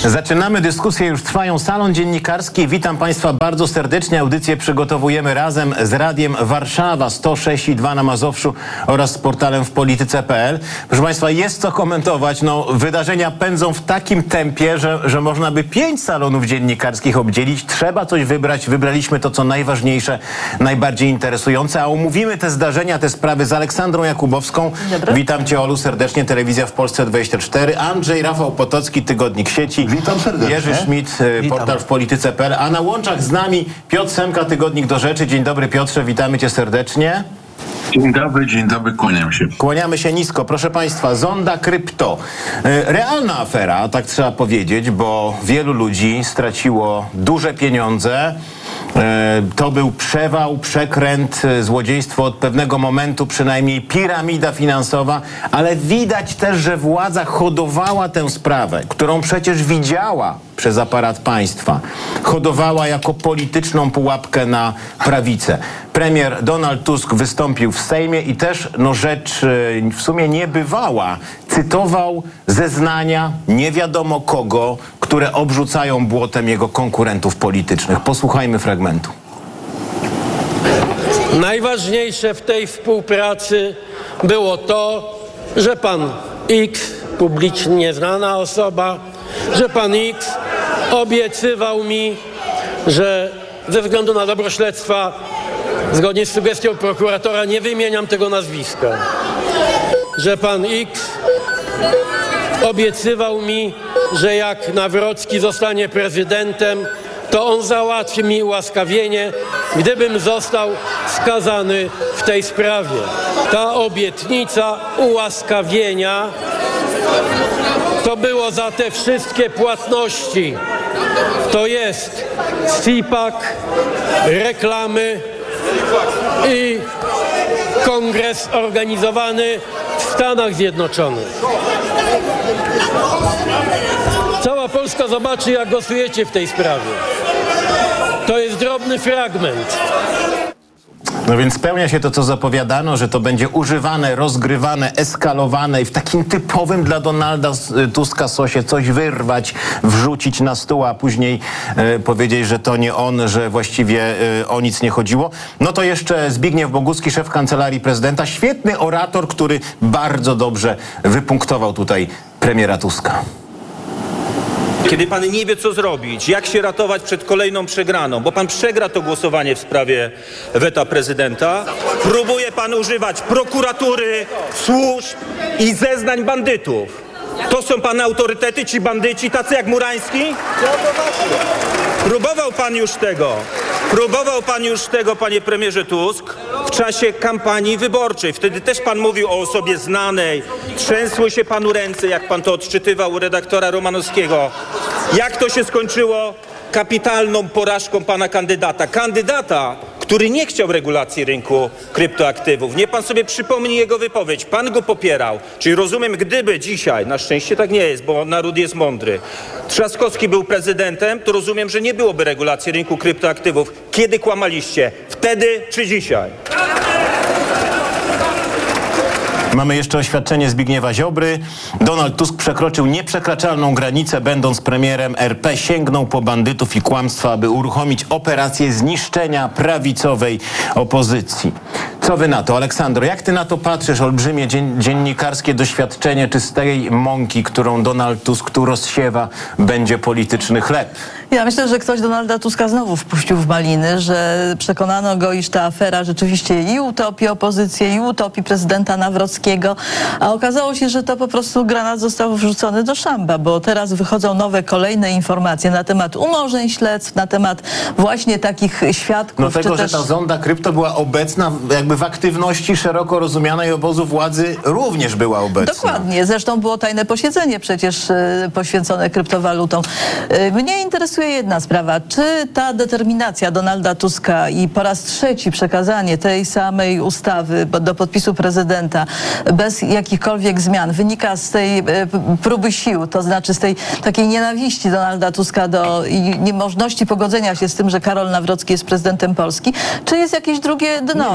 Zaczynamy dyskusję, już trwają Salon Dziennikarski. Witam Państwa bardzo serdecznie. Audycję przygotowujemy razem z Radiem Warszawa 106,2 na Mazowszu oraz z portalem wpolityce.pl. Proszę Państwa, jest co komentować. No, wydarzenia pędzą w takim tempie, że można by 5 salonów dziennikarskich obdzielić. Trzeba coś wybrać. Wybraliśmy to, co najważniejsze, najbardziej interesujące. A omówimy te zdarzenia, te sprawy z Aleksandrą Jakubowską. Dobry. Witam Cię, Olu, serdecznie. Telewizja w Polsce 24. Andrzej Rafał Potocki, Tygodnik Sieci. Witam serdecznie. Jerzy Schmidt, portal wpolityce.pl. A na łączach z nami Piotr Semka, Tygodnik Do Rzeczy. Dzień dobry, Piotrze, witamy Cię serdecznie. Dzień dobry, kłaniam się. Kłaniamy się nisko. Proszę Państwa, Zonda Krypto. Realna afera, tak trzeba powiedzieć, bo wielu ludzi straciło duże pieniądze. To był przewał, przekręt, złodziejstwo od pewnego momentu, przynajmniej piramida finansowa, ale widać też, że władza hodowała tę sprawę, którą przecież widziała przez aparat państwa. Hodowała jako polityczną pułapkę na prawicę. Premier Donald Tusk wystąpił w Sejmie i też, rzecz w sumie niebywała, cytował zeznania nie wiadomo kogo, które obrzucają błotem jego konkurentów politycznych. Posłuchajmy fragmentu. Najważniejsze w tej współpracy było to, że pan X, publicznie znana osoba, że pan X obiecywał mi, że ze względu na dobro śledztwa, zgodnie z sugestią prokuratora, nie wymieniam tego nazwiska, że pan X obiecywał mi, że jak Nawrocki zostanie prezydentem, to on załatwi mi ułaskawienie, gdybym został skazany w tej sprawie. Ta obietnica ułaskawienia to było za te wszystkie płatności. To jest CIPAK, reklamy i kongres organizowany w Stanach Zjednoczonych. Cała Polska zobaczy, jak głosujecie w tej sprawie. To jest drobny fragment. No więc spełnia się to, co zapowiadano, że to będzie używane, rozgrywane, eskalowane i w takim typowym dla Donalda Tuska sosie coś wyrwać, wrzucić na stół, a później powiedzieć, że to nie on, że właściwie o nic nie chodziło. No to jeszcze Zbigniew Bogucki, szef Kancelarii Prezydenta, świetny orator, który bardzo dobrze wypunktował tutaj premiera Tuska. Kiedy pan nie wie, co zrobić, jak się ratować przed kolejną przegraną, bo pan przegra to głosowanie w sprawie weta prezydenta, próbuje pan używać prokuratury, służb i zeznań bandytów. To są pana autorytety, ci bandyci, tacy jak Murański? Próbował pan już tego, panie premierze Tusk, w czasie kampanii wyborczej. Wtedy też pan mówił o osobie znanej. Trzęsły się panu ręce, jak pan to odczytywał u redaktora Romanowskiego. Jak to się skończyło? Kapitalną porażką pana kandydata. Kandydata, który nie chciał regulacji rynku kryptoaktywów. Niech pan sobie przypomni jego wypowiedź. Pan go popierał. Czyli rozumiem, gdyby dzisiaj, na szczęście tak nie jest, bo naród jest mądry, Trzaskowski był prezydentem, to rozumiem, że nie byłoby regulacji rynku kryptoaktywów. Kiedy kłamaliście? Wtedy czy dzisiaj? Mamy jeszcze oświadczenie Zbigniewa Ziobry. Donald Tusk przekroczył nieprzekraczalną granicę, będąc premierem RP. Sięgnął po bandytów i kłamstwa, aby uruchomić operację zniszczenia prawicowej opozycji. Co wy na to, Aleksandro? Jak ty na to patrzysz? Olbrzymie dziennikarskie doświadczenie, czy z tej mąki, którą Donald Tusk tu rozsiewa, będzie polityczny chleb? Ja myślę, że ktoś Donalda Tuska znowu wpuścił w maliny, że przekonano go, iż ta afera rzeczywiście i utopi opozycję, i utopi prezydenta Nawrockiego, a okazało się, że to po prostu granat został wrzucony do szamba, bo teraz wychodzą nowe, kolejne informacje na temat umorzeń śledztw, na temat właśnie takich świadków. No tego, czy też... że ta Zonda Krypto była obecna jakby w aktywności szeroko rozumianej obozu władzy, również była obecna. Dokładnie. Zresztą było tajne posiedzenie przecież poświęcone kryptowalutom. Mnie interesuje jedna sprawa. Czy ta determinacja Donalda Tuska i po raz trzeci przekazanie tej samej ustawy do podpisu prezydenta bez jakichkolwiek zmian wynika z tej próby sił, to znaczy z tej takiej nienawiści Donalda Tuska i niemożności pogodzenia się z tym, że Karol Nawrocki jest prezydentem Polski, czy jest jakieś drugie dno? No, on kreuje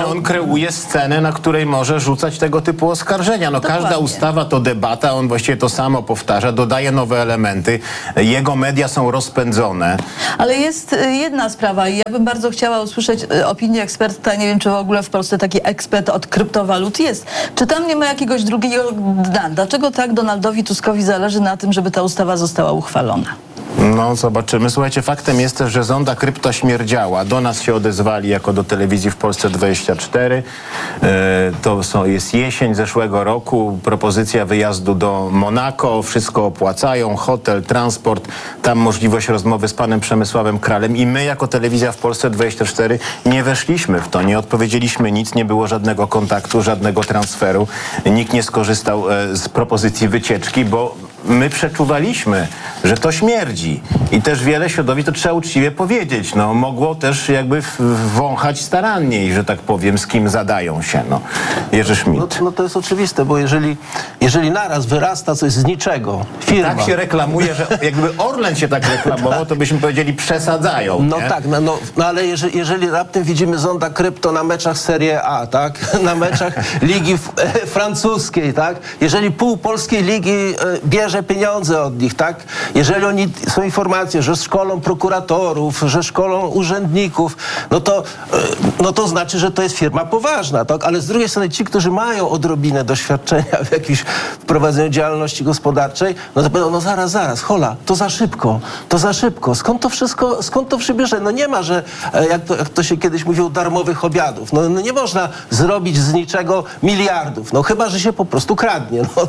kreuje scenę, na której może rzucać tego typu oskarżenia. No, każda Dokładnie. ustawa to debata, on właściwie to samo powtarza, dodaje nowe elementy. Jego media są rozpędzone. Ale jest jedna sprawa i ja bym bardzo chciała usłyszeć opinię eksperta. Nie wiem, czy w ogóle w Polsce taki ekspert od kryptowalut jest. Czy tam nie ma jakiegoś drugiego dna? Dlaczego tak Donaldowi Tuskowi zależy na tym, żeby ta ustawa została uchwalona? No, zobaczymy. Słuchajcie, faktem jest też, że zonda krypto śmierdziała. Do nas się odezwali jako do telewizji w Polsce 24. Jest jesień zeszłego roku. Propozycja wyjazdu do Monako. Wszystko opłacają. Hotel, transport. Tam możliwość rozmowy z panem Przemysławem Kralem. I my jako telewizja w Polsce 24 nie weszliśmy w to. Nie odpowiedzieliśmy nic. Nie było żadnego kontaktu, żadnego transferu. Nikt nie skorzystał z propozycji wycieczki, bo my przeczuwaliśmy, że to śmierdzi. I też wiele środowisk, to trzeba uczciwie powiedzieć, no, mogło też jakby wąchać staranniej, że tak powiem, z kim zadają się. No. Jerzy Schmidt. No to jest oczywiste, bo jeżeli naraz wyrasta coś z niczego, firma... Tak się reklamuje, że jakby Orlen się tak reklamował, to byśmy powiedzieli przesadzają. No nie? tak, no ale jeżeli raptem widzimy zonda krypto na meczach Serie A, tak? Na meczach Ligi Francuskiej, tak? Jeżeli pół polskiej ligi bierze pieniądze od nich, tak? Jeżeli oni są informacje, że szkolą prokuratorów, że szkolą urzędników, no to znaczy, że to jest firma poważna, tak? Ale z drugiej strony ci, którzy mają odrobinę doświadczenia w jakimś prowadzeniu działalności gospodarczej, no to powiedzą, no zaraz, hola, to za szybko. Skąd to przybierze? No nie ma, że jak to się kiedyś mówiło, darmowych obiadów. No nie można zrobić z niczego miliardów. No chyba, że się po prostu kradnie. No.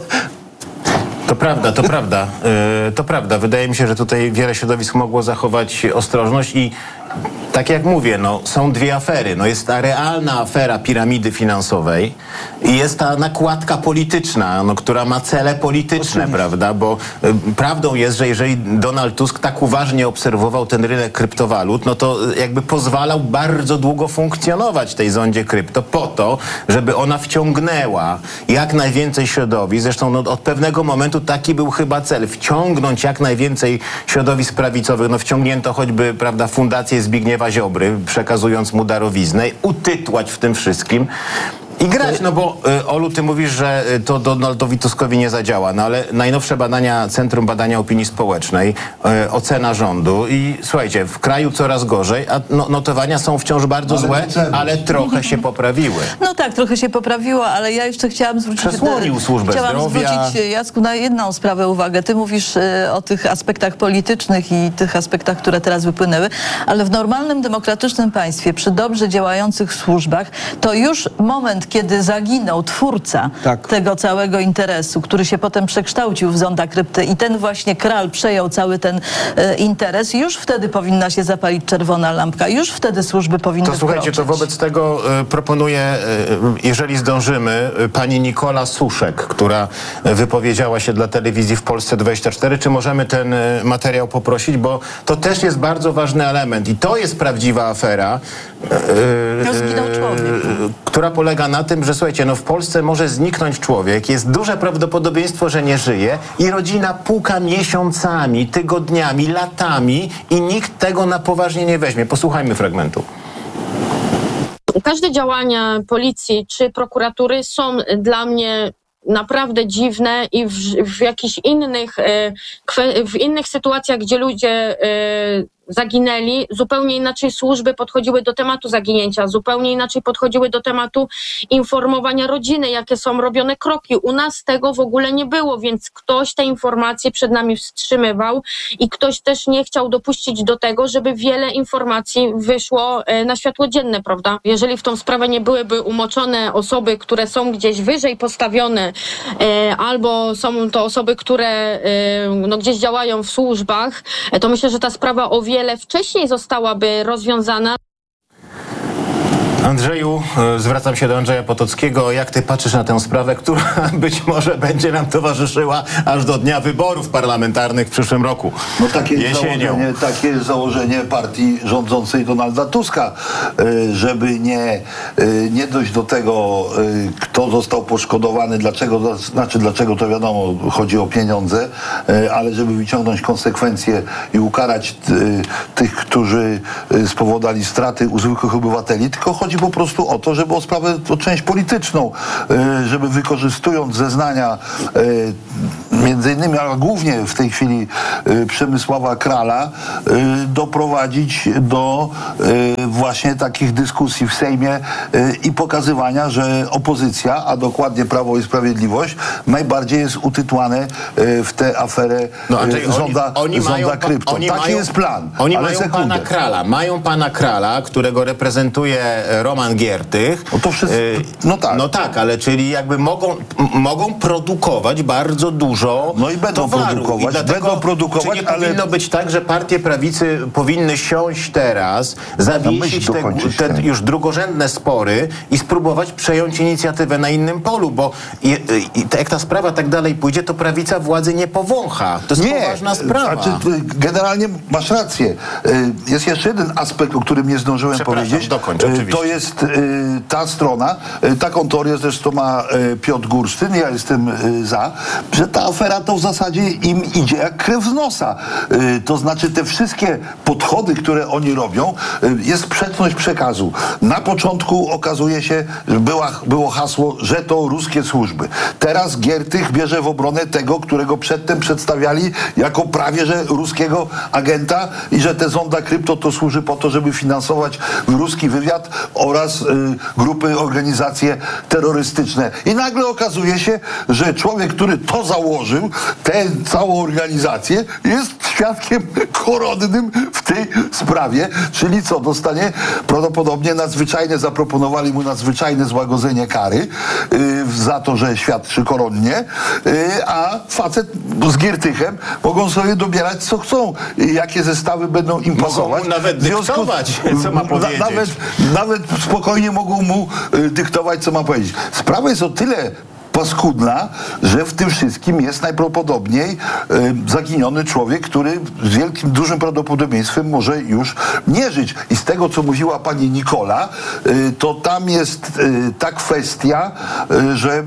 To prawda. Wydaje mi się, że tutaj wiele środowisk mogło zachować ostrożność i tak jak mówię, no, są dwie afery. No, jest ta realna afera piramidy finansowej i jest ta nakładka polityczna, no, która ma cele polityczne, prawda? Bo prawdą jest, że jeżeli Donald Tusk tak uważnie obserwował ten rynek kryptowalut, no to jakby pozwalał bardzo długo funkcjonować tej zondzie krypto po to, żeby ona wciągnęła jak najwięcej środowisk. Zresztą no, od pewnego momentu taki był chyba cel. Wciągnąć jak najwięcej środowisk prawicowych. No, wciągnięto choćby, prawda, fundację Zbigniewa Ziobry, przekazując mu darowiznę, utytłać w tym wszystkim i grać, no bo Olu, ty mówisz, że to Donaldowi Tuskowi nie zadziała, no ale najnowsze badania Centrum Badania Opinii Społecznej, ocena rządu i słuchajcie, w kraju coraz gorzej, a notowania są wciąż bardzo złe, ale trochę się poprawiły. No tak, trochę się poprawiło, ale ja jeszcze chciałam Przesłonił służbę zdrowia. zwrócić, Jacku, na jedną sprawę uwagę. Ty mówisz o tych aspektach politycznych i tych aspektach, które teraz wypłynęły, ale w normalnym, demokratycznym państwie, przy dobrze działających służbach, to już moment, kiedy zaginął twórca tego całego interesu, który się potem przekształcił w zonda krypty i ten właśnie Kral przejął cały ten interes, już wtedy powinna się zapalić czerwona lampka, już wtedy służby powinny To słuchajcie, to wkroczyć. wobec tego proponuję, jeżeli zdążymy, pani Nikola Suszek, która wypowiedziała się dla telewizji w Polsce 24, czy możemy ten materiał poprosić, bo to też jest bardzo ważny element i to jest prawdziwa afera, Zginął człowiek. która polega na tym, że słuchajcie, no w Polsce może zniknąć człowiek, jest duże prawdopodobieństwo, że nie żyje i rodzina puka miesiącami, tygodniami, latami i nikt tego na poważnie nie weźmie. Posłuchajmy fragmentu. Każde działania policji czy prokuratury są dla mnie naprawdę dziwne i w jakichś innych sytuacjach, gdzie ludzie zaginęli, zupełnie inaczej służby podchodziły do tematu zaginięcia, zupełnie inaczej podchodziły do tematu informowania rodziny, jakie są robione kroki. U nas tego w ogóle nie było, więc ktoś te informacje przed nami wstrzymywał i ktoś też nie chciał dopuścić do tego, żeby wiele informacji wyszło na światło dzienne, prawda? Jeżeli w tą sprawę nie byłyby umoczone osoby, które są gdzieś wyżej postawione, albo są to osoby, które gdzieś działają w służbach, to myślę, że ta sprawa o wiele wcześniej zostałaby rozwiązana. Andrzeju, zwracam się do Andrzeja Potockiego. Jak ty patrzysz na tę sprawę, która być może będzie nam towarzyszyła aż do dnia wyborów parlamentarnych w przyszłym roku? No takie jest założenie partii rządzącej Donalda Tuska, żeby nie dojść do tego, kto został poszkodowany, dlaczego to wiadomo, chodzi o pieniądze, ale żeby wyciągnąć konsekwencje i ukarać tych, którzy spowodowali straty u zwykłych obywateli, tylko chodzi chodzi po prostu o to, żeby o sprawę, o część polityczną, żeby wykorzystując zeznania między innymi, ale głównie w tej chwili Przemysława Krala, doprowadzić do właśnie takich dyskusji w Sejmie i pokazywania, że opozycja, a dokładnie Prawo i Sprawiedliwość, najbardziej jest utytłane w tę aferę zonda krypto. Taki jest plan. Oni mają pana Krala, którego reprezentuje Roman Giertych. No to wszystko, No tak, ale czyli jakby mogą produkować bardzo dużo no i będą towaru. produkować, czy nie powinno być tak, że partie prawicy powinny siąść teraz, zawiesić te już drugorzędne spory i spróbować przejąć inicjatywę na innym polu, bo jak ta sprawa tak dalej pójdzie, to prawica władzy nie powącha. To jest poważna sprawa. Generalnie masz rację. Jest jeszcze jeden aspekt, o którym nie zdążyłem powiedzieć. Dokończ, oczywiście. To jest ta strona, taką teorię zresztą ma Piotr Gursztyn, ja jestem za, że ta afera to w zasadzie im idzie jak krew z nosa. To znaczy te wszystkie podchody, które oni robią, jest sprzeczność przekazu. Na początku okazuje się, że było hasło, że to ruskie służby. Teraz Giertych bierze w obronę tego, którego przedtem przedstawiali jako prawie że ruskiego agenta i że te zonda krypto to służy po to, żeby finansować ruski wywiad oraz grupy, organizacje terrorystyczne. I nagle okazuje się, że człowiek, który to założył, tę całą organizację, jest świadkiem koronnym w tej sprawie, czyli co, dostanie prawdopodobnie zaproponowali mu nadzwyczajne złagodzenie kary za to, że świadczy koronnie, a facet z Giertychem mogą sobie dobierać co chcą, jakie zestawy będą im pasować. Mogą mu nawet dyktować, co ma powiedzieć. Nawet spokojnie mogą mu dyktować, co ma powiedzieć. Sprawa jest o tyle paskudna, że w tym wszystkim jest najprawdopodobniej zaginiony człowiek, który z dużym prawdopodobieństwem może już nie żyć. I z tego, co mówiła pani Nikola, to tam jest ta kwestia, że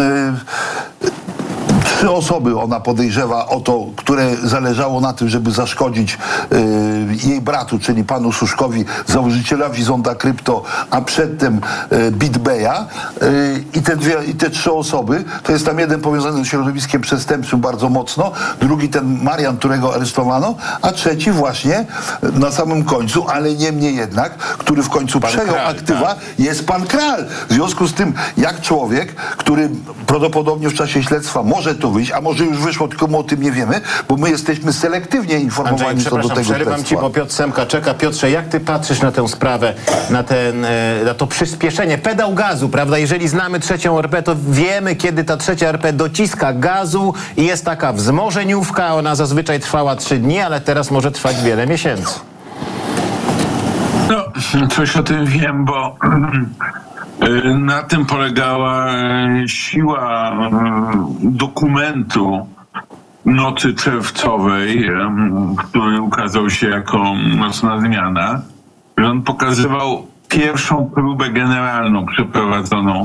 3 osoby ona podejrzewa o to, które zależało na tym, żeby zaszkodzić jej bratu, czyli panu Szuszkowi, założycielowi zonda krypto, a przedtem BitBaya. I te 3 osoby, to jest tam jeden powiązany z środowiskiem przestępczym bardzo mocno, drugi ten Marian, którego aresztowano, a trzeci właśnie na samym końcu, ale niemniej jednak, który w końcu przejął aktywa, jest pan Kral. W związku z tym, jak człowiek, który prawdopodobnie w czasie śledztwa może to wyjść, a może już wyszło, tylko my o tym nie wiemy, bo my jesteśmy selektywnie informowani. Andrzej, co do tego przerywam ci, bo Piotr Semka czeka. Piotrze, jak ty patrzysz na tę sprawę, na to przyspieszenie, pedał gazu, prawda? Jeżeli znamy trzecią RP, to wiemy, kiedy ta trzecia RP dociska gazu i jest taka wzmożeniówka, ona zazwyczaj trwała 3 dni, ale teraz może trwać wiele miesięcy. No, coś o tym wiem, bo na tym polegała siła dokumentu Nocy Czerwcowej, który ukazał się jako Nocna Zmiana. On pokazywał pierwszą próbę generalną przeprowadzoną.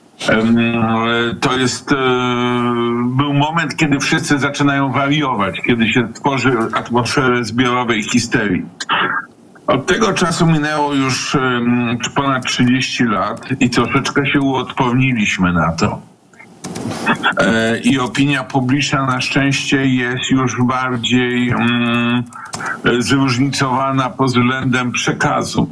To był moment, kiedy wszyscy zaczynają wariować, kiedy się tworzy atmosferę zbiorowej histerii. Od tego czasu minęło już ponad 30 lat i troszeczkę się uodporniliśmy na to. I opinia publiczna na szczęście jest już bardziej zróżnicowana pod względem przekazu.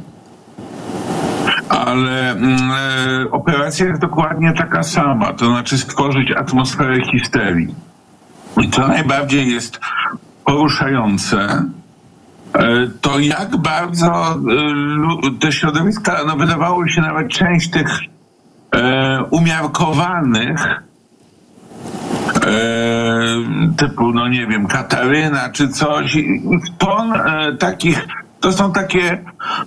Ale operacja jest dokładnie taka sama, to znaczy stworzyć atmosferę histerii. I co najbardziej jest poruszające, to jak bardzo te środowiska, wydawało się nawet część tych umiarkowanych, typu, nie wiem, Kataryna czy coś, ton takich, to są takie,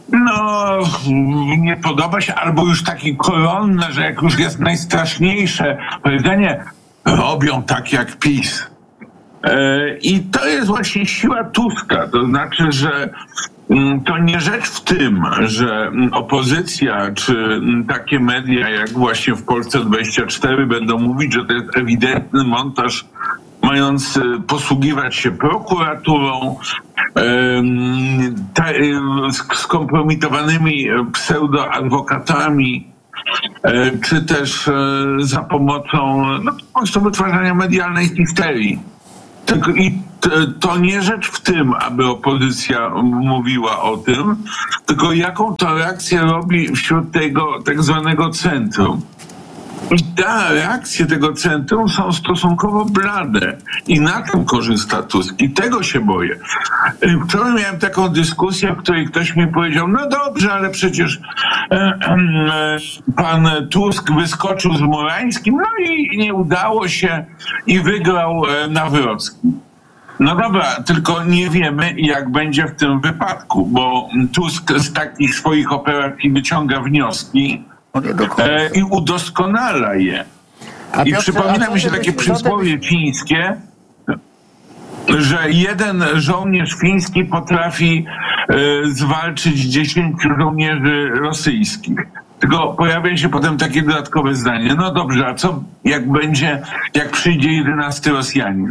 nie podoba się, albo już takie koronne, że jak już jest najstraszniejsze powiedzenie, robią tak jak PiS. I to jest właśnie siła Tuska, to znaczy, że to nie rzecz w tym, że opozycja czy takie media jak właśnie w Polsce 24 będą mówić, że to jest ewidentny montaż mający posługiwać się prokuraturą, skompromitowanymi pseudoadwokatami, czy też za pomocą po prostu wytwarzania medialnej histerii. To nie rzecz w tym, aby opozycja mówiła o tym, tylko jaką to reakcję robi wśród tego tak zwanego centrum. I te reakcje tego centrum są stosunkowo blade i na tym korzysta Tusk i tego się boję. Wczoraj miałem taką dyskusję, w której ktoś mi powiedział, no dobrze, ale przecież pan Tusk wyskoczył z Morańskim, no i nie udało się i wygrał Nawrocki. No dobra, tylko nie wiemy, jak będzie w tym wypadku, bo Tusk z takich swoich operacji wyciąga wnioski i udoskonala je. I przypomina mi się takie przysłowie fińskie, że jeden żołnierz fiński potrafi zwalczyć 10 żołnierzy rosyjskich. Tylko pojawia się potem takie dodatkowe zdanie. No dobrze, a co jak przyjdzie 11 Rosjanin?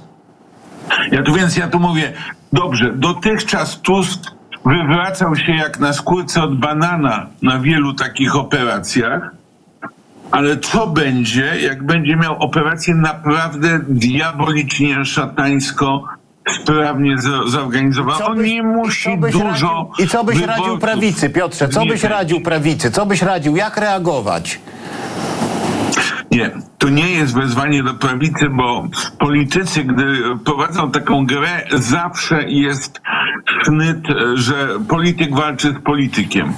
Więc ja tu mówię, dobrze, dotychczas Tusk wywracał się jak na skórce od banana na wielu takich operacjach, ale co będzie, jak będzie miał operację naprawdę diabolicznie, szatańsko, sprawnie zorganizowaną? On nie musi dużo... I co byś radził prawicy, Piotrze? Co byś radził prawicy? Co byś radził? Jak reagować? Nie, to nie jest wezwanie do prawicy, bo politycy, gdy prowadzą taką grę, zawsze jest sznyt, że polityk walczy z politykiem.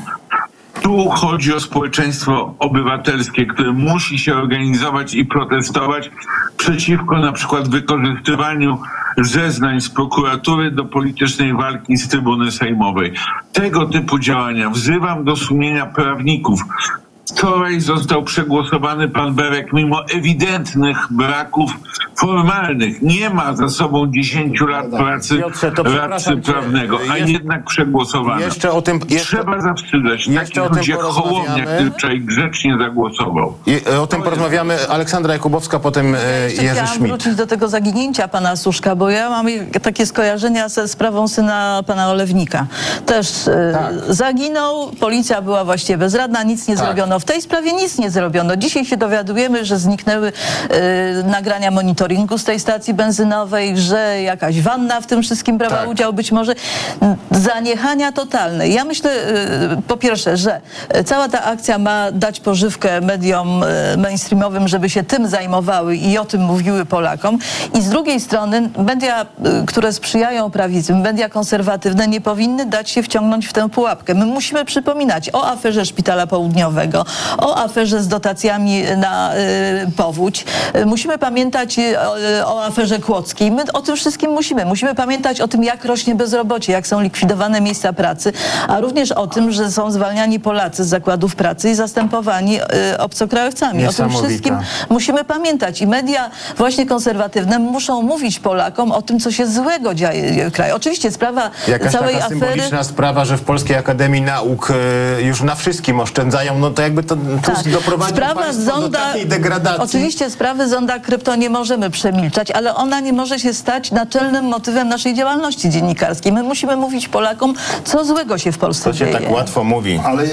Tu chodzi o społeczeństwo obywatelskie, które musi się organizować i protestować przeciwko na przykład wykorzystywaniu zeznań z prokuratury do politycznej walki z trybuny sejmowej. Tego typu działania wzywam do sumienia prawników. Wczoraj został przegłosowany pan Berek mimo ewidentnych braków formalnych. Nie ma za sobą 10 lat pracy radcy prawnego, a jednak przegłosowano. Trzeba zawstydzać takich ludzi jak Hołownia, który wczoraj grzecznie zagłosował. O tym porozmawiamy. Aleksandra Jakubowska, potem Jerzy Chciałam Schmidt. wrócić do tego zaginięcia pana Suszka, bo ja mam takie skojarzenia ze sprawą syna pana Olewnika. Też zaginął, policja była właściwie bezradna, nic nie zrobiono. W tej sprawie nic nie zrobiono. Dzisiaj się dowiadujemy, że zniknęły nagrania monitoringu z tej stacji benzynowej, że jakaś wanna w tym wszystkim brała udział, być może zaniechania totalne. Ja myślę, po pierwsze, że cała ta akcja ma dać pożywkę mediom mainstreamowym, żeby się tym zajmowały i o tym mówiły Polakom. I z drugiej strony media, które sprzyjają prawicy, media konserwatywne nie powinny dać się wciągnąć w tę pułapkę. My musimy przypominać o aferze Szpitala Południowego, o aferze z dotacjami na powódź. Musimy pamiętać o aferze Kłodzkiej. My o tym wszystkim musimy pamiętać o tym, jak rośnie bezrobocie, jak są likwidowane miejsca pracy, a również o tym, że są zwalniani Polacy z zakładów pracy i zastępowani obcokrajowcami. O tym wszystkim musimy pamiętać i media właśnie konserwatywne muszą mówić Polakom o tym, co się złego dzieje w kraju. Oczywiście sprawa całej taka afery... symboliczna sprawa, że w Polskiej Akademii Nauk już na wszystkim oszczędzają, no to jakby to doprowadził państwo do takiej degradacji. Oczywiście sprawy Zonda Krypto nie możemy przemilczać, ale ona nie może się stać naczelnym motywem naszej działalności dziennikarskiej. My musimy mówić Polakom, co złego się w Polsce dzieje. To się tak łatwo mówi. Ale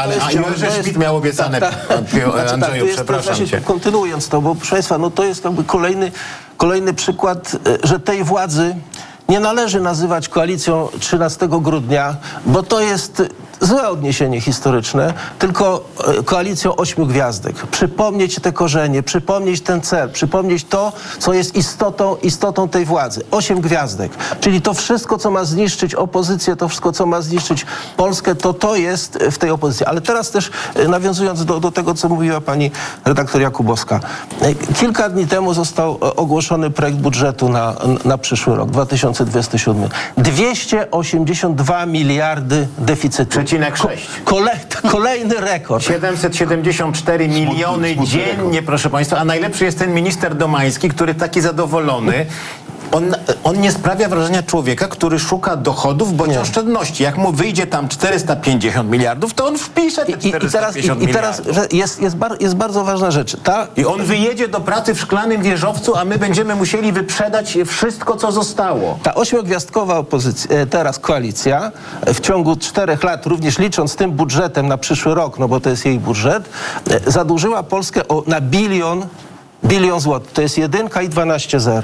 Jerzy Schmidt miał obiecane. Andrzeju, przepraszam cię. Kontynuując to, bo proszę Państwa, no to jest jakby kolejny przykład, że tej władzy nie należy nazywać koalicją 13 grudnia, bo to jest złe odniesienie historyczne, tylko koalicją 8 gwiazdek. Przypomnieć te korzenie, przypomnieć ten cel, przypomnieć to, co jest istotą tej władzy. 8 gwiazdek. Czyli to wszystko, co ma zniszczyć opozycję, to wszystko, co ma zniszczyć Polskę, to jest w tej opozycji. Ale teraz też nawiązując do tego, co mówiła pani redaktor Jakubowska. Kilka dni temu został ogłoszony projekt budżetu na przyszły rok, 2027. 282 miliardy deficytu. 6,6. Kolejny rekord. 774 miliony dziennie, proszę Państwa, a najlepszy jest ten minister Domański, który taki zadowolony on nie sprawia wrażenia człowieka, który szuka dochodów bądź oszczędności. Jak mu wyjdzie tam 450 miliardów, to on wpisze te 450 miliardów. I teraz jest bardzo ważna rzecz. I on wyjedzie do pracy w szklanym wieżowcu, a my będziemy musieli wyprzedać wszystko, co zostało. Ta 8-gwiazdkowa teraz koalicja w ciągu 4 lat, również licząc tym budżetem na przyszły rok, no bo to jest jej budżet, zadłużyła Polskę na bilion złotych. To jest 1 i 12 zer.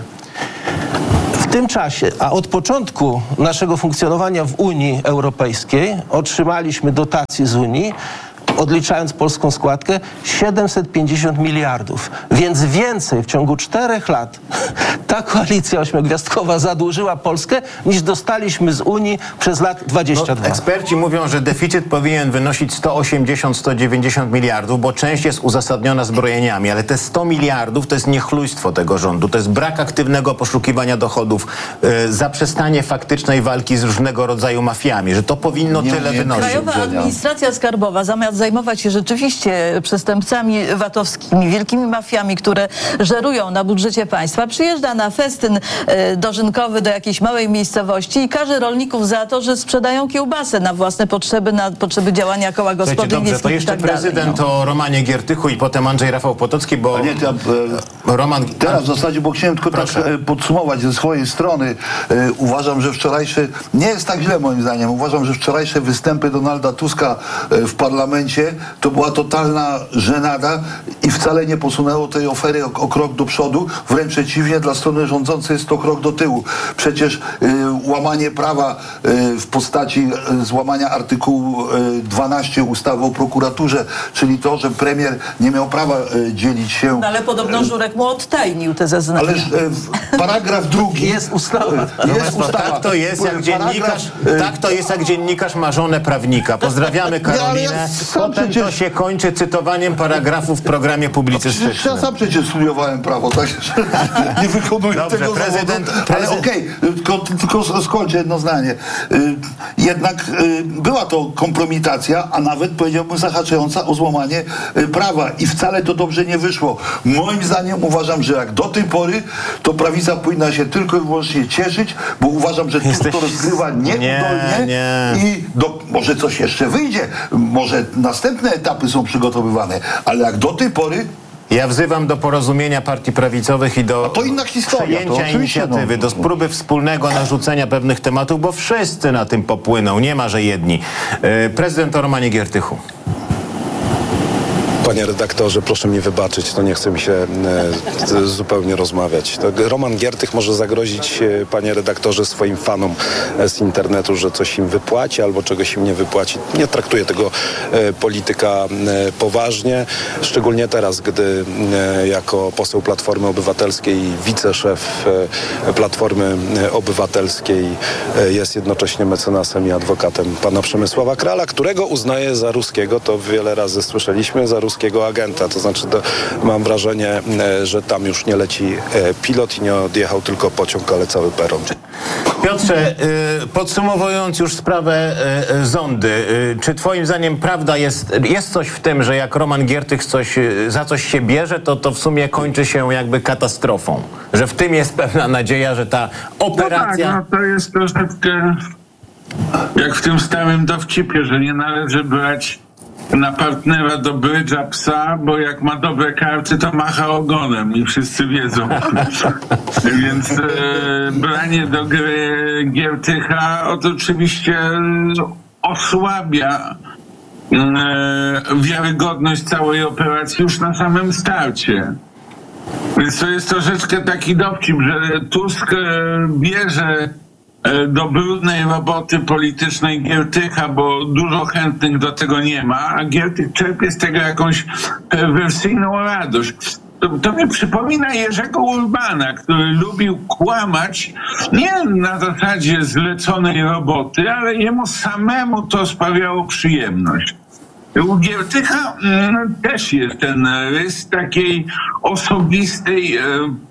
W tym czasie, a od początku naszego funkcjonowania w Unii Europejskiej otrzymaliśmy dotacje z Unii, odliczając polską składkę, 750 miliardów. Więc więcej w ciągu 4 lat ta koalicja 8-gwiazdkowa zadłużyła Polskę, niż dostaliśmy z Unii przez lat 22. Eksperci mówią, że deficyt powinien wynosić 180-190 miliardów, bo część jest uzasadniona zbrojeniami, ale te 100 miliardów to jest niechlujstwo tego rządu. To jest brak aktywnego poszukiwania dochodów, zaprzestanie faktycznej walki z różnego rodzaju mafiami, że to powinno tyle wynosić. Krajowa Administracja Skarbowa, zamiast zajmować się rzeczywiście przestępcami VAT-owskimi, wielkimi mafiami, które żerują na budżecie państwa, przyjeżdża na festyn dożynkowy do jakiejś małej miejscowości i karze rolników za to, że sprzedają kiełbasę na własne potrzeby, na potrzeby działania koła gospodyń dobrze, wiejskich to jeszcze i tak prezydent dalej, o Romanie Giertychu i potem Andrzej Rafał Potocki, bo Teraz w zasadzie, bo chciałem tylko tak podsumować ze swojej strony. Uważam, że wczorajsze, nie jest tak źle moim zdaniem, uważam, że wczorajsze występy Donalda Tuska w parlamencie to była totalna żenada i wcale nie posunęło tej ofery o krok do przodu, wręcz przeciwnie, dla strony rządzącej jest to krok do tyłu. Przecież łamanie prawa w postaci złamania artykułu 12 ustawy o prokuraturze, czyli to, że premier nie miał prawa dzielić się... No ale podobno Żurek mu odtajnił te zeznania. Ale paragraf 2... Jest ustawa. Tak to jest, jak dziennikarz ma żonę prawnika. Pozdrawiamy Karolinę. Potem to się kończy cytowaniem paragrafu w programie publicystycznym. Ja sam przecież studiowałem prawo, tak? Nie wykonuję tego zawodu. Ale okej, tylko skończę jedno zdanie. Jednak była to kompromitacja, a nawet powiedziałbym zahaczająca o złamanie prawa i wcale to dobrze nie wyszło. Moim zdaniem uważam, że jak do tej pory, to prawica powinna się tylko i wyłącznie cieszyć, bo uważam, że Tusk to rozgrywa nieudolnie i może coś jeszcze wyjdzie, może następne etapy są przygotowywane, ale jak do tej pory... Ja wzywam do porozumienia partii prawicowych i do przejęcia inicjatywy, do próby wspólnego narzucenia pewnych tematów, bo wszyscy na tym popłyną, nie ma, że jedni. Prezydent o Romanie Giertychu. Panie redaktorze, proszę mi wybaczyć, to nie chce mi się zupełnie rozmawiać. Roman Giertych może zagrozić, panie redaktorze, swoim fanom z internetu, że coś im wypłaci albo czegoś im nie wypłaci. Nie traktuję tego polityka poważnie, szczególnie teraz, gdy jako poseł Platformy Obywatelskiej i wiceszef Platformy Obywatelskiej jest jednocześnie mecenasem i adwokatem pana Przemysława Krala, którego uznaje za ruskiego, to wiele razy słyszeliśmy, za ruskiego agenta. To znaczy, mam wrażenie, że tam już nie leci pilot i nie odjechał tylko pociąg, ale cały peron. Piotrze, podsumowując już sprawę Zondy, czy twoim zdaniem prawda jest coś w tym, że jak Roman Giertych za coś się bierze, to w sumie kończy się jakby katastrofą? Że w tym jest pewna nadzieja, że ta operacja... No tak, to jest troszeczkę jak w tym starym dowcipie, że nie należy brać na partnera do brydża psa, bo jak ma dobre karty, to macha ogonem i wszyscy wiedzą. Więc branie do gry Giertycha oczywiście osłabia wiarygodność całej operacji już na samym starcie. Więc to jest troszeczkę taki dowcip, że Tusk bierze do brudnej roboty politycznej Giertycha, bo dużo chętnych do tego nie ma, a Giertych czerpie z tego jakąś perwersyjną radość. To mnie przypomina Jerzego Urbana, który lubił kłamać nie na zasadzie zleconej roboty, ale jemu samemu to sprawiało przyjemność. U Giertycha też jest ten rys takiej osobistej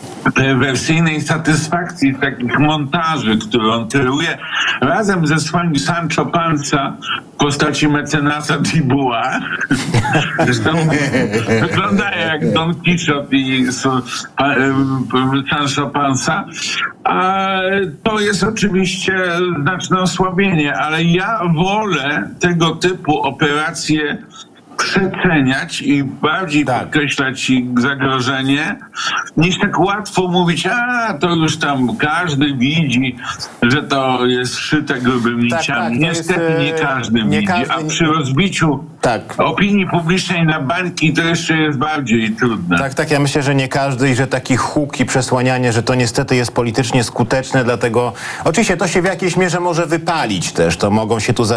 perwersyjnej satysfakcji z takich montaży, które on kieruje razem ze swoim Sancho Panza w postaci mecenasa Tibua. Zresztą wyglądają jak Don Quixote i Sancho Panza. A to jest oczywiście znaczne osłabienie, ale ja wolę tego typu operacje przeceniać i bardziej podkreślać ich zagrożenie, niż tak łatwo mówić, to już tam każdy widzi, że to jest szyte grubymi niciami. Niestety nie każdy widzi, a przy rozbiciu opinii publicznej na bańki to jeszcze jest bardziej trudne. Tak, ja myślę, że nie każdy i że taki huk i przesłanianie, że to niestety jest politycznie skuteczne, dlatego oczywiście to się w jakiejś mierze może wypalić też, to mogą się tu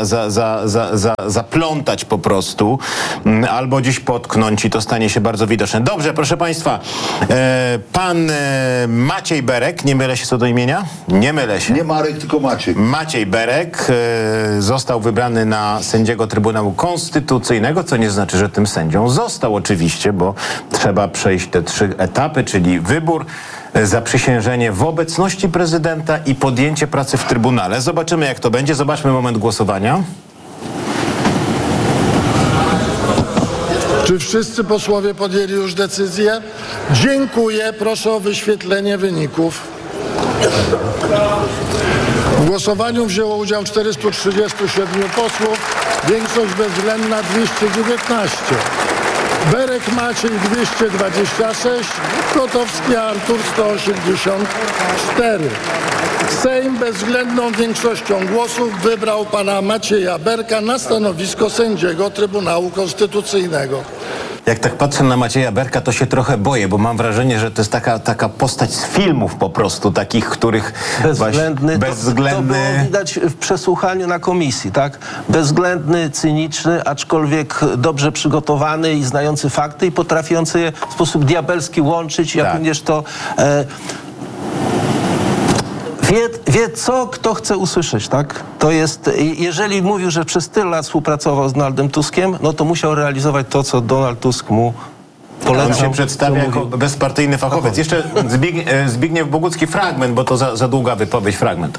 zaplątać po prostu, albo gdzieś potknąć i to stanie się bardzo widoczne. Dobrze, proszę Państwa, pan Maciej Berek, nie mylę się co do imienia? Nie mylę się. Nie Marek, tylko Maciej. Maciej Berek został wybrany na sędziego Trybunału Konstytucyjnego, co nie znaczy, że tym sędzią został oczywiście, bo trzeba przejść te 3 etapy, czyli wybór, zaprzysiężenie w obecności prezydenta i podjęcie pracy w Trybunale. Zobaczymy, jak to będzie. Zobaczmy moment głosowania. Czy wszyscy posłowie podjęli już decyzję? Dziękuję. Proszę o wyświetlenie wyników. W głosowaniu wzięło udział 437 posłów. Większość bezwzględna 219. Berek Maciej 226. Kotowski Artur 184. Sejm bezwzględną większością głosów wybrał pana Macieja Berka na stanowisko sędziego Trybunału Konstytucyjnego. Jak tak patrzę na Macieja Berka, to się trochę boję, bo mam wrażenie, że to jest taka postać z filmów po prostu, takich, których... Bezwzględny. Bezwzględny. To było widać w przesłuchaniu na komisji, tak? Bezwzględny, cyniczny, aczkolwiek dobrze przygotowany i znający fakty i potrafiący je w sposób diabelski łączyć, jak również to... Wie, co kto chce usłyszeć, tak? To jest, jeżeli mówił, że przez tyle lat współpracował z Donaldem Tuskiem, no to musiał realizować to, co Donald Tusk mu polecał. On się przedstawia jako bezpartyjny fachowiec. Jeszcze Zbigniew Bogucki fragment, bo to za długa wypowiedź, fragment.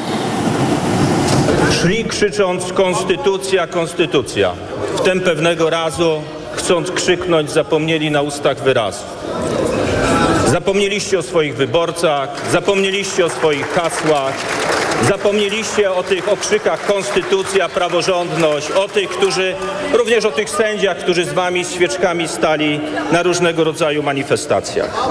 Szli krzycząc konstytucja, konstytucja. Wtem pewnego razu, chcąc krzyknąć, zapomnieli na ustach wyrazu. Zapomnieliście o swoich wyborcach, zapomnieliście o swoich hasłach, zapomnieliście o tych okrzykach konstytucja, praworządność, również o tych sędziach, którzy z wami z świeczkami stali na różnego rodzaju manifestacjach.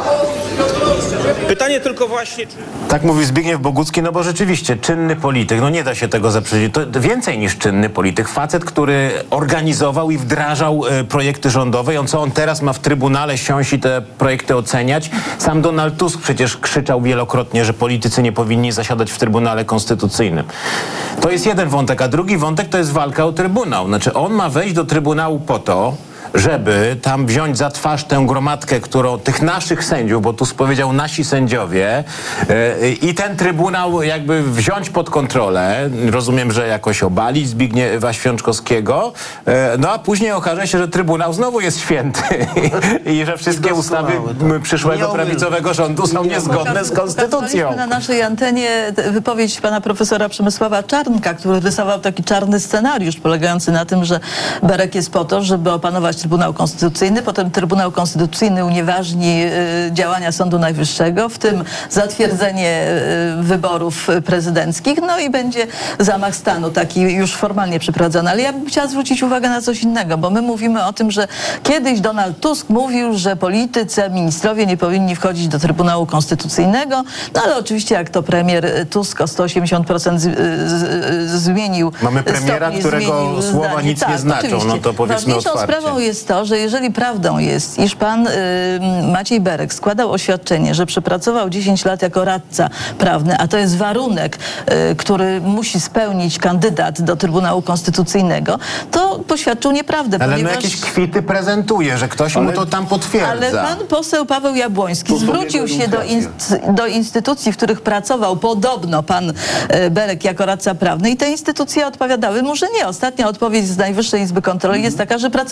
Pytanie tylko właśnie... Tak mówi Zbigniew Bogucki, no bo rzeczywiście czynny polityk, no nie da się tego zaprzeczyć. To więcej niż czynny polityk. Facet, który organizował i wdrażał projekty rządowe. On teraz ma w Trybunale siąść i te projekty oceniać. Sam Donald Tusk przecież krzyczał wielokrotnie, że politycy nie powinni zasiadać w Trybunale Konstytucyjnym. To jest jeden wątek, a drugi wątek to jest walka o Trybunał. Znaczy on ma wejść do Trybunału po to, żeby tam wziąć za twarz tę gromadkę, tych naszych sędziów, bo tu powiedział nasi sędziowie, i ten Trybunał jakby wziąć pod kontrolę. Rozumiem, że jakoś obalić Zbigniewa Świączkowskiego, no a później okaże się, że Trybunał znowu jest święty i że wszystkie ustawy przyszłego prawicowego rządu są niezgodne z konstytucją. Na naszej antenie wypowiedź pana profesora Przemysława Czarnka, który rysował taki czarny scenariusz polegający na tym, że Berek jest po to, żeby opanować Trybunał Konstytucyjny, potem Trybunał Konstytucyjny unieważni działania Sądu Najwyższego, w tym zatwierdzenie wyborów prezydenckich, no i będzie zamach stanu taki już formalnie przeprowadzony. Ale ja bym chciała zwrócić uwagę na coś innego, bo my mówimy o tym, że kiedyś Donald Tusk mówił, że politycy, ministrowie nie powinni wchodzić do Trybunału Konstytucyjnego, no ale oczywiście jak to premier Tusk o 180% zmienił. Mamy premiera, którego słowa nic nie znaczą, no to powiedzmy otwarcie. Sprawą jest to, że jeżeli prawdą jest, iż pan Maciej Berek składał oświadczenie, że przepracował 10 lat jako radca prawny, a to jest warunek, który musi spełnić kandydat do Trybunału Konstytucyjnego, to poświadczył nieprawdę. Ale ponieważ... jakieś kwity prezentuje, że ktoś mu to tam potwierdza. Ale pan poseł Paweł Jabłoński zwrócił się do instytucji, w których pracował podobno pan Berek jako radca prawny i te instytucje odpowiadały mu, że nie. Ostatnia odpowiedź z Najwyższej Izby Kontroli jest taka, że pracował jako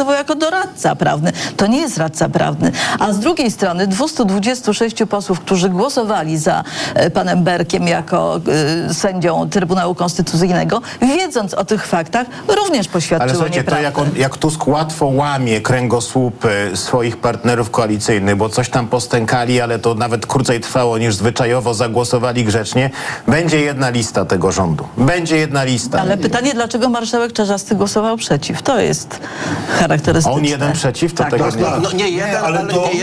doradca prawny. To nie jest radca prawny. A z drugiej strony 226 posłów, którzy głosowali za panem Berkiem jako sędzią Trybunału Konstytucyjnego, wiedząc o tych faktach, również poświadczyło Ale słuchajcie, nieprawdę. to jak Tusk łatwo łamie kręgosłupy swoich partnerów koalicyjnych, bo coś tam postękali, ale to nawet krócej trwało niż zwyczajowo, zagłosowali grzecznie, będzie jedna lista tego rządu. Będzie jedna lista. Ale pytanie, dlaczego marszałek Czarzasty głosował przeciw? To jest charakterystyczne. On jeden przeciw? To tego nie ma. No nie jeden, ale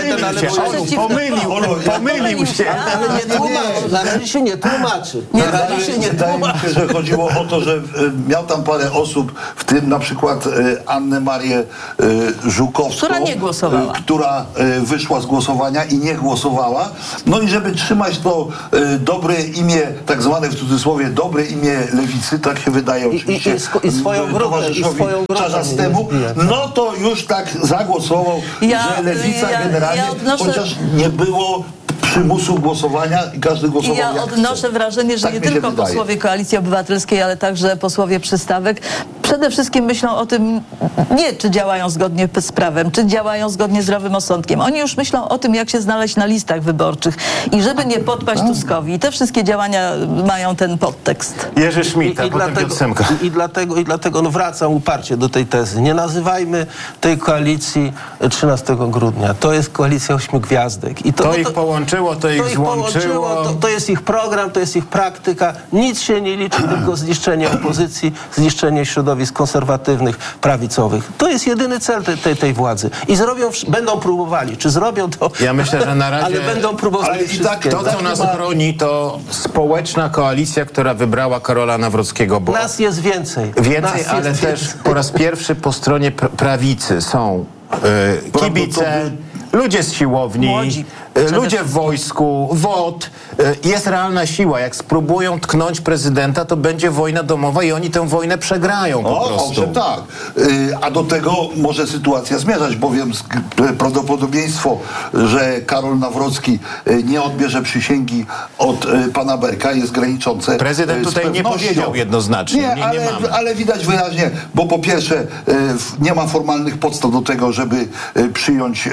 Pomylił się. Ale nie tłumaczy. Na razie się nie tłumaczy. Wydaje mi się, że chodziło o to, że miał tam parę osób, w tym na przykład Annę Marię Żukowską, która nie głosowała. Która wyszła z głosowania i nie głosowała. No i żeby trzymać to dobre imię, tak zwane w cudzysłowie dobre imię lewicy, tak się wydaje oczywiście i swoją grupę, Czarzastemu, no to już tak zagłosował, że lewica generalnie, chociaż nie było przymusu głosowania i każdy głosował ja jak odnoszę chce. wrażenie, że Tak nie mi się tylko wydaje. posłowie Koalicji Obywatelskiej, ale także posłowie przystawek przede wszystkim myślą o tym, nie czy działają zgodnie z prawem, czy działają zgodnie z zdrowym rozsądkiem. Oni już myślą o tym, jak się znaleźć na listach wyborczych i żeby nie podpaść Tuskowi. Te wszystkie działania mają ten podtekst. Jerzy Schmidt, a potem Piotr Semka. I dlatego no wracam uparcie do tej tezy. Nie nazywajmy tej koalicji 13 grudnia. To jest koalicja 8 gwiazdek. I To ich połączyło, to ich złączyło. To jest ich program, to jest ich praktyka. Nic się nie liczy, tylko zniszczenie opozycji, zniszczenie środowisk konserwatywnych, prawicowych. To jest jedyny cel tej władzy. I będą próbowali. Czy zrobią to? Ja myślę, że na razie... Ale będą próbowali Ale i tak wszystkiego. To, co nas broni, to społeczna koalicja, która wybrała Karola Nawrockiego. Bo Nas jest więcej. ale też po raz pierwszy po stronie prawicy są kibice, ludzie z siłowni, Młodzi. ludzie w wojsku, WOT. Jest realna siła. Jak spróbują tknąć prezydenta, to będzie wojna domowa i oni tę wojnę przegrają po prostu. Owszem, tak. A do tego może sytuacja zmierzać, bowiem prawdopodobieństwo, że Karol Nawrocki nie odbierze przysięgi od pana Berka jest graniczące. Prezydent tutaj nie powiedział jednoznacznie. Nie mamy. Ale widać wyraźnie, bo po pierwsze nie ma formalnych podstaw do tego, żeby przyjąć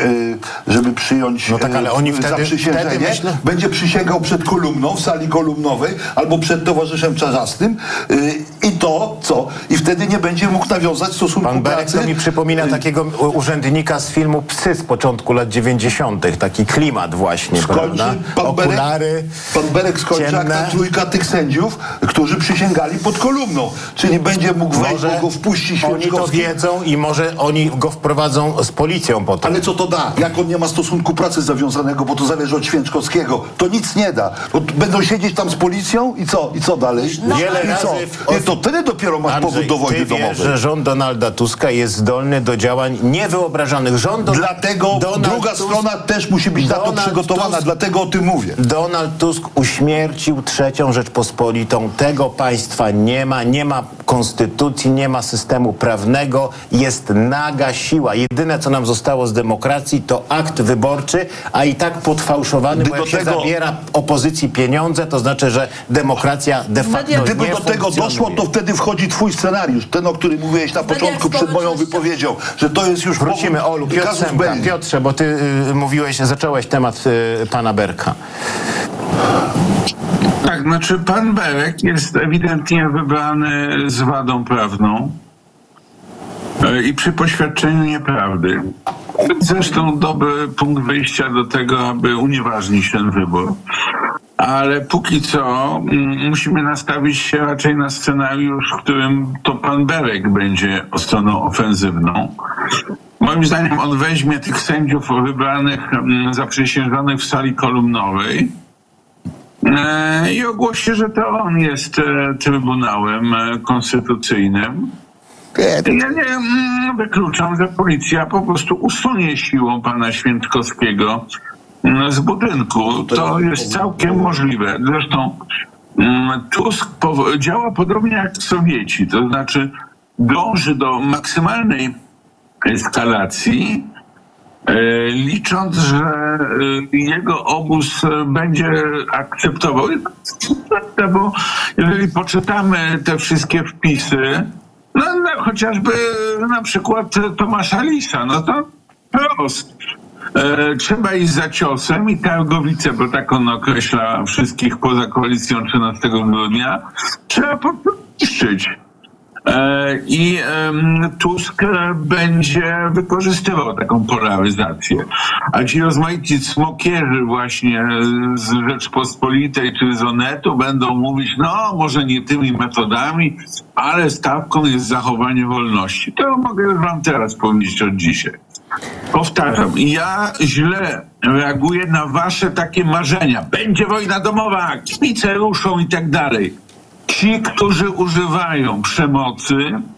No tak, ale oni zaprzysiężenie. wtedy myślę... Będzie przysięgał przed kolumną, w sali kolumnowej, albo przed towarzyszem Czarzastym i to co? I wtedy nie będzie mógł nawiązać stosunku Pan Berek pracy. to mi przypomina takiego urzędnika z filmu Psy z początku lat 90. Taki klimat właśnie, prawda? Okulary, pan Berek skończy jak ciemne. ta trójka tych sędziów, którzy przysięgali pod kolumną. Czyli będzie mógł wejść, bo go wpuści oni to Święczkowski. wiedzą i może oni go wprowadzą z policją potem. Ale co to da? Jak on nie ma stosunku pracy zawiązanego, bo to zależy od Święczkowskiego, to nic nie da. Bo będą siedzieć tam z policją i co? I co dalej? Wiele I co? razy To wtedy dopiero masz powód do wojny ty domowej. wiesz, że rząd Donalda Tuska jest zdolny do działań niewyobrażalnych. Dlatego druga strona też musi być na to przygotowana, dlatego o tym mówię. Donald Tusk uśmiercił III Rzeczpospolitą. Tego państwa nie ma konstytucji, nie ma systemu prawnego. Jest naga siła. Jedyne, co nam zostało z demokracji, to akt wyborczy, a i tak podfałszowany, bo jak się zabiera opozycji pieniądze, to znaczy, że demokracja de facto Gdyby nie do tego funkcjonuje. doszło, to wtedy wchodzi twój scenariusz, ten, o którym mówiłeś na początku przed moją wypowiedzią, że to jest już Wrócimy, Olu, Piotr Semka. Piotrze, bo ty zacząłeś temat pana Berka. Tak, znaczy pan Berek jest ewidentnie wybrany z wadą prawną i przy poświadczeniu nieprawdy. Zresztą dobry punkt wyjścia do tego, aby unieważnić ten wybór. Ale póki co musimy nastawić się raczej na scenariusz, w którym to pan Berek będzie stroną ofensywną. Moim zdaniem on weźmie tych sędziów wybranych, zaprzysiężonych w sali kolumnowej i ogłosi, że to on jest Trybunałem Konstytucyjnym. Ja nie wykluczam, że policja po prostu usunie siłą pana Święczkowskiego z budynku. To jest całkiem możliwe. Zresztą Tusk działa podobnie jak Sowieci, to znaczy dąży do maksymalnej eskalacji, licząc, że jego obóz będzie akceptował. Bo jeżeli poczytamy te wszystkie wpisy, no chociażby na przykład Tomasza Lisa, no to prost. Trzeba iść za ciosem i targowicę, bo tak on określa wszystkich poza koalicją 13 grudnia, trzeba popuszczyć. I Tusk będzie wykorzystywał taką polaryzację. A ci rozmaici smokierzy właśnie z Rzeczpospolitej czy z Onetu będą mówić, no może nie tymi metodami, ale stawką jest zachowanie wolności. To mogę już wam teraz powiedzieć od dzisiaj. Powtarzam, ja źle reaguję na wasze takie marzenia. Będzie wojna domowa, kibice ruszą i tak dalej. Ci, którzy używają przemocy,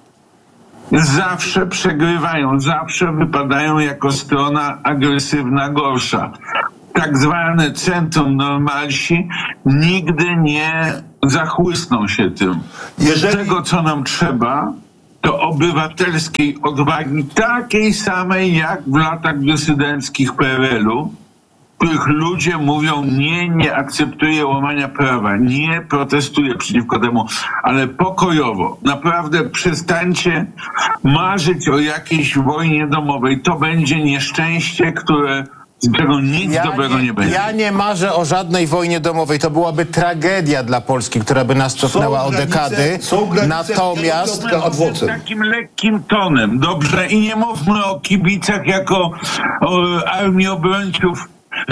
zawsze przegrywają, zawsze wypadają jako strona agresywna, gorsza. Tak zwane centrum normalsi nigdy nie zachłysną się tym. Tego, co nam trzeba, to obywatelskiej odwagi, takiej samej jak w latach dysydenckich PRL-u, których ludzie mówią, nie akceptuję łamania prawa, nie protestuję przeciwko temu, ale pokojowo. Naprawdę przestańcie marzyć o jakiejś wojnie domowej. To będzie nieszczęście, z czego nic dobrego nie będzie. Ja nie marzę o żadnej wojnie domowej. To byłaby tragedia dla Polski, która by nas cofnęła o dekady. Natomiast takim lekkim tonem, dobrze? I nie mówmy o kibicach jako o armii obrońców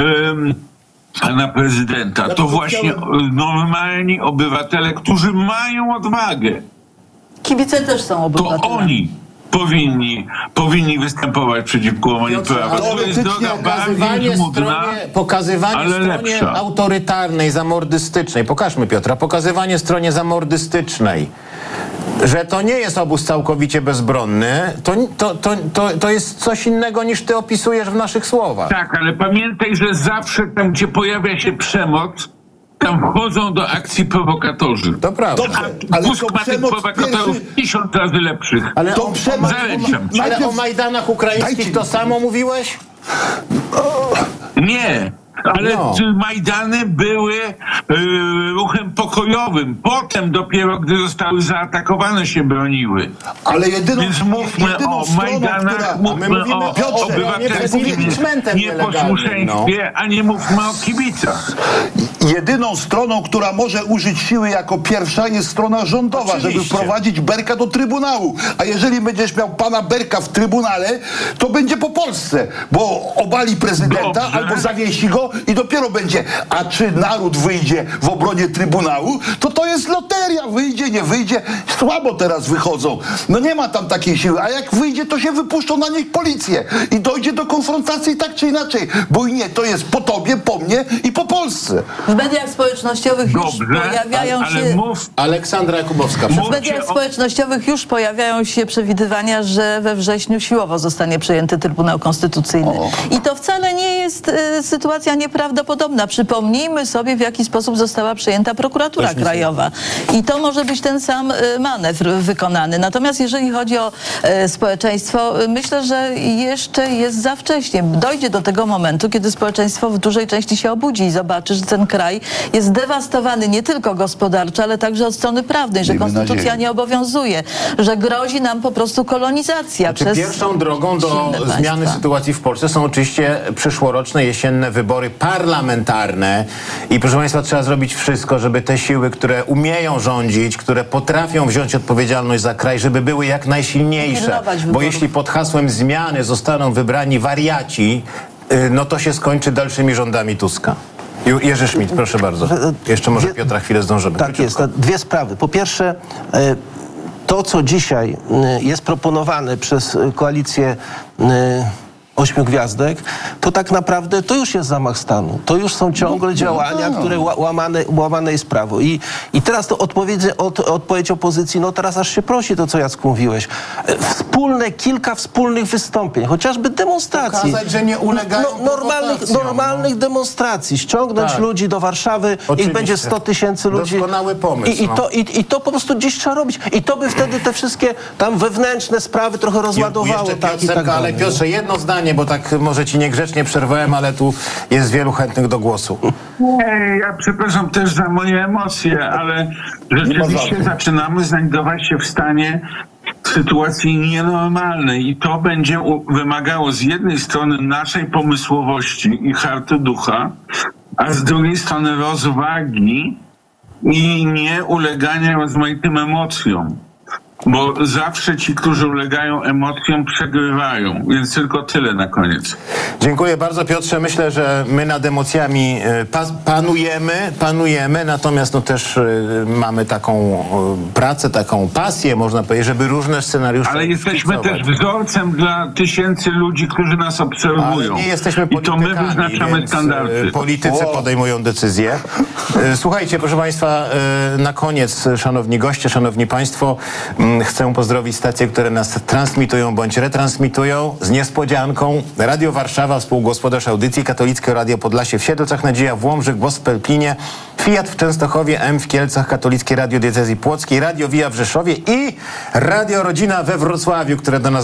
pana prezydenta. To właśnie normalni obywatele, którzy mają odwagę. Kibice też są obywatelami. To oni powinni występować przeciwko łamaniu prawa. To jest droga bardziej żmudna, pokazywanie stronie autorytarnej, zamordystycznej. Pokażmy, Piotra. Pokazywanie stronie zamordystycznej, że to nie jest obóz całkowicie bezbronny, to jest coś innego niż ty opisujesz w naszych słowach. Tak, ale pamiętaj, że zawsze tam, gdzie pojawia się przemoc, tam wchodzą do akcji prowokatorzy. To prawda. Ale Tusk ma tych prowokatorów 1000 razy lepszych. Ale o Majdanach ukraińskich to samo mówiłeś? Nie. Ale Majdany były ruchem pokojowym. Potem dopiero, gdy zostały zaatakowane, się broniły. Ale Więc mówmy o Majdanach, mówmy o obywatelskim nieposłuszeństwie, a nie mówmy o kibicach. Jedyną stroną, która może użyć siły jako pierwsza, jest strona rządowa, żeby wprowadzić Berka do Trybunału. A jeżeli będziesz miał pana Berka w Trybunale, to będzie po Polsce, bo obali prezydenta albo zawiesi go i dopiero będzie. A czy naród wyjdzie w obronie Trybunału, to jest loteria. Wyjdzie, nie wyjdzie. Słabo teraz wychodzą. No nie ma tam takiej siły. A jak wyjdzie, to się wypuszczą na nich policję. I dojdzie do konfrontacji tak czy inaczej. Bo nie, to jest po tobie, po mnie i po Polsce. W mediach społecznościowych już pojawiają się... Aleksandra Jakubowska. W mediach społecznościowych już pojawiają się przewidywania, że we wrześniu siłowo zostanie przejęty Trybunał Konstytucyjny. I to wcale nie jest sytuacja nieprawdopodobna. Przypomnijmy sobie, w jaki sposób została przejęta prokuratura krajowa. I to może być ten sam manewr wykonany. Natomiast jeżeli chodzi o społeczeństwo, myślę, że jeszcze jest za wcześnie. Dojdzie do tego momentu, kiedy społeczeństwo w dużej części się obudzi i zobaczy, że ten kraj jest zdewastowany nie tylko gospodarczo, ale także od strony prawnej, że konstytucja nie obowiązuje, że grozi nam po prostu kolonizacja. Pierwszą drogą do zmiany sytuacji w Polsce są oczywiście przyszłoroczne jesienne wybory parlamentarne i proszę państwa, trzeba zrobić wszystko, żeby te siły, które umieją rządzić, które potrafią wziąć odpowiedzialność za kraj, żeby były jak najsilniejsze. Bo jeśli pod hasłem zmiany zostaną wybrani wariaci, no to się skończy dalszymi rządami Tuska. Jerzy Schmidt, proszę bardzo. Jeszcze może Piotra chwilę zdążymy. Tak jest. Dwie sprawy. Po pierwsze, to, co dzisiaj jest proponowane przez koalicję 8 gwiazdek, to tak naprawdę to już jest zamach stanu. To już są ciągle działania, które łamane jest prawo. I teraz to odpowiedź opozycji, no teraz aż się prosi to, co Jacku mówiłeś. Kilka wspólnych wystąpień, chociażby demonstracji. Pokazać, że nie ulegają normalnych demonstracji. Ściągnąć ludzi do Warszawy, ich będzie 100 000 ludzi. Doskonały pomysł. I to po prostu dziś trzeba robić. I to by wtedy te wszystkie tam wewnętrzne sprawy trochę rozładowało. Ale Piotrze, jedno zdanie, bo tak może ci niegrzecznie przerwałem, ale tu jest wielu chętnych do głosu. Ja przepraszam też za moje emocje, ale rzeczywiście zaczynamy znajdować się w stanie sytuacji nienormalnej i to będzie wymagało z jednej strony naszej pomysłowości i harty ducha, a z drugiej strony rozwagi i nie ulegania rozmaitym emocjom. Bo zawsze ci, którzy ulegają emocjom, przegrywają. Więc tylko tyle na koniec. Dziękuję bardzo, Piotrze. Myślę, że my nad emocjami panujemy, natomiast no też mamy taką pracę, taką pasję, można powiedzieć, żeby różne scenariusze Ale jesteśmy też wzorcem dla tysięcy ludzi, którzy nas obserwują. Ale nie jesteśmy i to my wyznaczamy więc standardy. Politycy podejmują decyzje. Słuchajcie, proszę Państwa, na koniec, szanowni goście, szanowni Państwo, chcę pozdrowić stacje, które nas transmitują bądź retransmitują z niespodzianką. Radio Warszawa, współgospodarz audycji, Katolickie Radio Podlasie w Siedlcach, Nadzieja w Łomży, Głos w Pelplinie, Fiat w Częstochowie, M w Kielcach, Katolickie Radio Diecezji Płockiej, Radio Via w Rzeszowie i Radio Rodzina we Wrocławiu, które do nas